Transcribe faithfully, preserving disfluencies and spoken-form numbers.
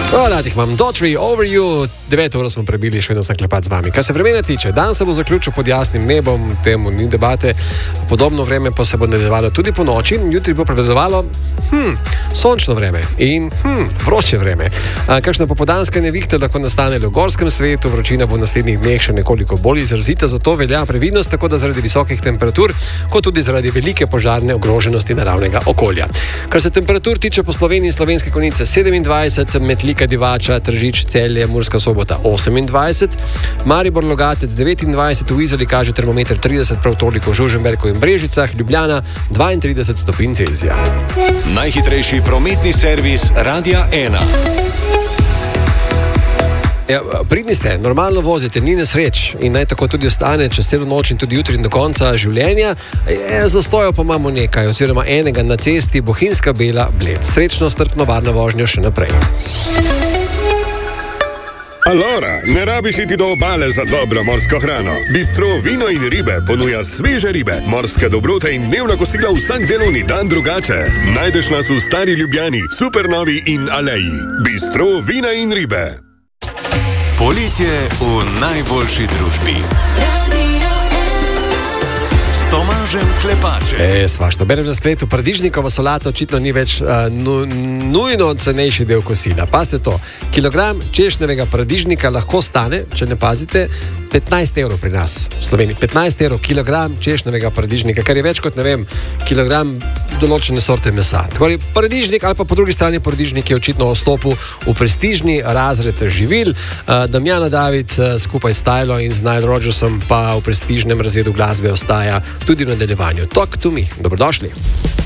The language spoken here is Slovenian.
Hvala, tih imam Dotry, Over You, devet ur smo prebili, še vedno sem klepat z vami. Kar se vremena tiče, dan se bo zaključil pod jasnim nebom, temu ni debate, podobno vreme pa se bo nadaljevalo tudi po noči, jutri bo prevladovalo hm, sončno vreme in hm, vroče vreme. A, kakšna popoldanska nevihta lahko nastane v gorskem svetu, vročina bo v naslednjih dneh še nekoliko bolj izrazita, zato velja previdnost, tako da zaradi visokih temperatur, kot tudi zaradi velike požarne ogroženosti naravnega okolja. Kar se temperatur tiče po Sloveniji, Slovenske Konjice sedemindvajset, Metlika, Divača, Tržič, Celje, Murska Sobota osemindvajset, Maribor, Logatec devetindvajset, v Izoli kaže termometer trideset, prav toliko v Žužemberku in Brežicah, Ljubljana dvaintrideset stopinj Celzija. Najhitrejši prometni servis Radia ena. Ja, pridni ste, normalno vozite, ni nesreč in naj tako tudi ostane čez celo noč in tudi jutri in do konca življenja. E, zastojo pa imamo nekaj, oziroma enega na cesti Bohinjska Bela Bled. Srečno, strpno, varno vožnjo še naprej. Alora, ne rabiš iti do obale za dobro morsko hrano. Bistro Vino in ribe ponuja sveže ribe, morske dobrote in dnevna kosila vsak delovni dan drugače. Najdeš nas v Stari Ljubljani, Supernovi in Aleji. Bistro Vina in ribe. Poletje v najboljši družbi. S Tomažem Klepačem. E, svašta. Berem na spletu, paradižnikova solata očitno ni več uh, nu, nujno cenejši del kosila. Pazite to, kilogram češnjevega paradižnika lahko stane, če ne pazite, petnajst evrov pri nas v Sloveniji. petnajst evrov kilogram češnjevega paradižnika, kar je več kot, ne vem, kilogram določene sorte mesa. Tako je paradižnik, ali pa po drugi strani paradižnik je očitno vstopil v prestižni razred živil. Uh, Damjana David uh, skupaj s Tylo in z Nile Rodgersom pa v prestižnem razredu glasbe ostaja tudi v nadaljevanju. Talk to me. Dobrodošli.